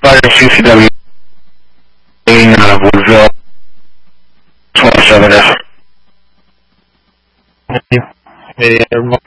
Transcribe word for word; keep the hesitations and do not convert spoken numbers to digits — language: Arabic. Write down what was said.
C C W in uh, Woodville, twenty-seven F. Hey, everyone.